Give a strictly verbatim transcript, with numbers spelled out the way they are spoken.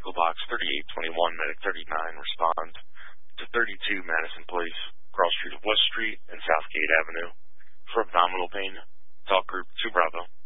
medical box thirty-eight twenty-one, medic thirty-nine, respond to thirty-two Madison Place, cross street of West Street and Southgate Avenue. For abdominal pain, talk group two Bravo.